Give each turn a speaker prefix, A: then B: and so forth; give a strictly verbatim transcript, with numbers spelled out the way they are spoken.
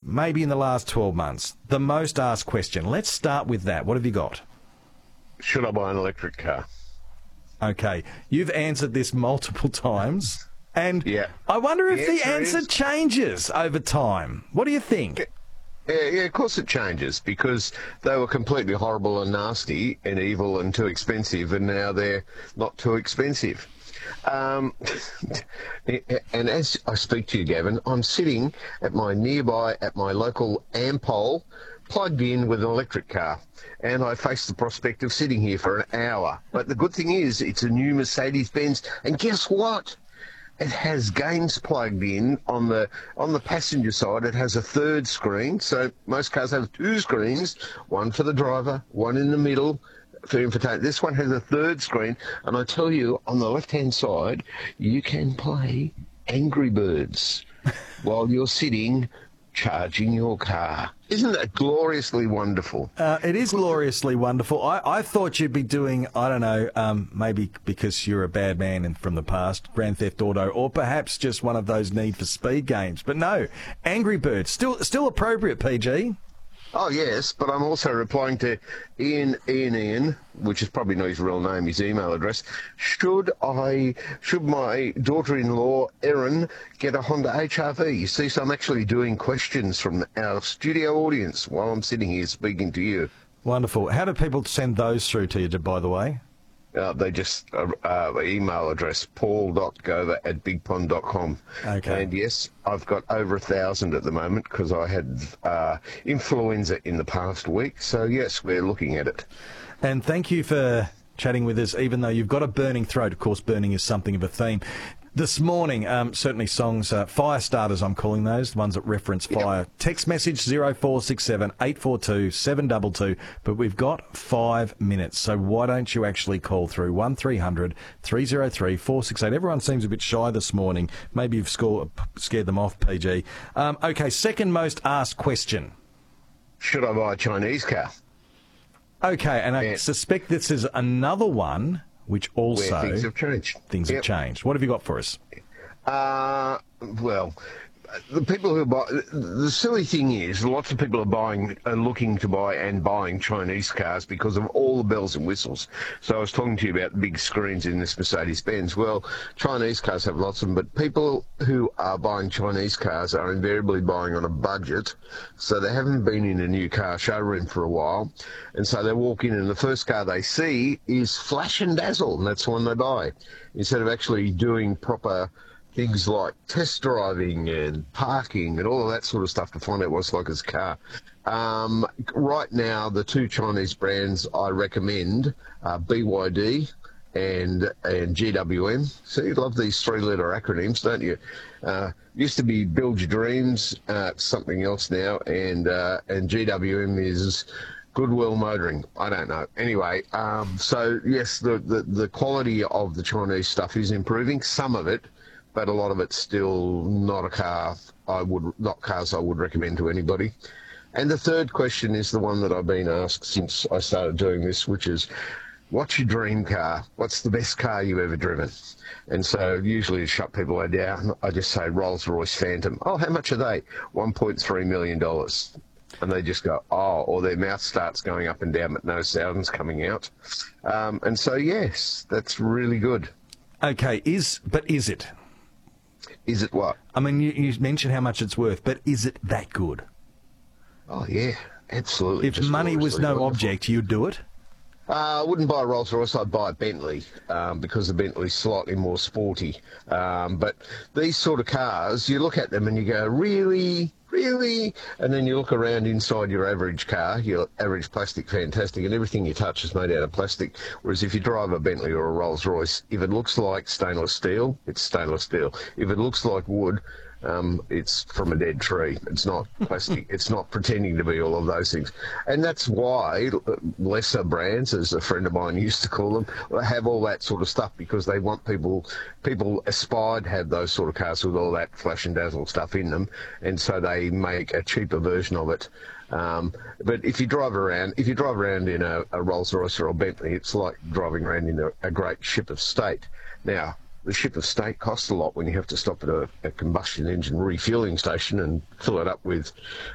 A: maybe in the last twelve months, the most asked question. Let's start with that. What have you got?
B: Should I buy an electric car?
A: Okay, you've answered this multiple times, and
B: yeah.
A: I wonder if
B: the
A: the answer,
B: answer
A: changes over time. What do you think?
B: Yeah, yeah, of course it changes, because they were completely horrible and nasty and evil and too expensive, and now they're not too expensive. Um, and as I speak to you, Gavin, I'm sitting at my nearby, at my local Ampol, plugged in with an electric car, and I face the prospect of sitting here for an hour. But the good thing is, it's a new Mercedes-Benz, and guess what? It has games plugged in on the on the passenger side. It has a third screen, so most cars have two screens, one for the driver, one in the middle for infotainment. This one has a third screen, and I tell you, on the left-hand side, you can play Angry Birds while you're sitting charging your car. Isn't that gloriously wonderful?
A: Uh, it is gloriously wonderful. I, I thought you'd be doing, I don't know, um, maybe because you're a bad man and from the past, Grand Theft Auto, or perhaps just one of those Need for Speed games. But no, Angry Birds, still still appropriate, P G.
B: Oh, yes, but I'm also replying to Ian, Ian, Ian, which is probably not his real name, his email address. Should I, should my daughter-in-law, Erin, get a Honda H R V? You see, so I'm actually doing questions from our studio audience while I'm sitting here speaking to you.
A: Wonderful. How do people send those through to you, by the way?
B: Uh, they just, uh, uh, email address, paul dot gover at big pond dot com.
A: Okay.
B: And yes, I've got over a thousand at the moment because I had uh, influenza in the past week. So yes, we're looking at it.
A: And thank you for chatting with us, even though you've got a burning throat. Of course, burning is something of a theme. This morning, um, certainly songs, uh, fire starters, I'm calling those, the ones that reference fire. Yep. Text message zero four six seven, eight four two, seven two two, but we've got five minutes, so why don't you actually call through one three hundred, three oh three, four six eight. Everyone seems a bit shy this morning. Maybe you've score, scared them off, P G. Um, okay, second most asked question.
B: Should I buy a Chinese car?
A: Okay, and I yeah. suspect this is another one which also...
B: Where things have changed.
A: Things yep. have changed. What have you got for us?
B: Uh, well, the people who buy... The silly thing is, lots of people are buying, are looking to buy and buying Chinese cars because of all the bells and whistles. So I was talking to you about the big screens in this Mercedes-Benz. Well, Chinese cars have lots of them, but people who are buying Chinese cars are invariably buying on a budget, so they haven't been in a new car showroom for a while, and so they walk in and the first car they see is flash and dazzle, and that's the one they buy, instead of actually doing proper things like test driving and parking and all of that sort of stuff to find out what it's like as a car. Um, right now, the two Chinese brands I recommend are B Y D and and G W M. So you love these three-letter acronyms, don't you? Uh, used to be Build Your Dreams, uh, something else now, and uh, and G W M is Goodwill Motoring. I don't know. Anyway, um, so yes, the, the the quality of the Chinese stuff is improving. Some of it. But a lot of it's still not a car I would, not cars I would recommend to anybody. And the third question is the one that I've been asked since I started doing this, which is, what's your dream car? What's the best car you've ever driven? And so usually to shut people down, I just say Rolls-Royce Phantom. Oh, how much are they? one point three million dollars. And they just go, oh, or their mouth starts going up and down, but no sound's coming out. Um, and so, yes, that's really good.
A: Okay, is but is it?
B: Is it what?
A: I mean, you, you mentioned how much it's worth, but is it that good?
B: Oh, yeah, absolutely.
A: If money was no wonderful. object, you'd do it?
B: Uh, I wouldn't buy a Rolls Royce, I'd buy a Bentley, um, because the Bentley's slightly more sporty. Um, but these sort of cars, you look at them and you go, really? Really? And then you look around inside your average car, your average plastic, fantastic, and everything you touch is made out of plastic. Whereas if you drive a Bentley or a Rolls Royce, if it looks like stainless steel, it's stainless steel. If it looks like wood, um, it's from a dead tree. It's not plastic. It's not pretending to be all of those things. And that's why lesser brands, as a friend of mine used to call them, have all that sort of stuff, because they want people, people aspire to have those sort of cars with all that flash and dazzle stuff in them, and so they make a cheaper version of it. Um, but if you drive around, if you drive around in a, a Rolls Royce or a Bentley, it's like driving around in a, a great ship of state. Now, the ship of state costs a lot when you have to stop at a, a combustion engine refueling station and fill it up with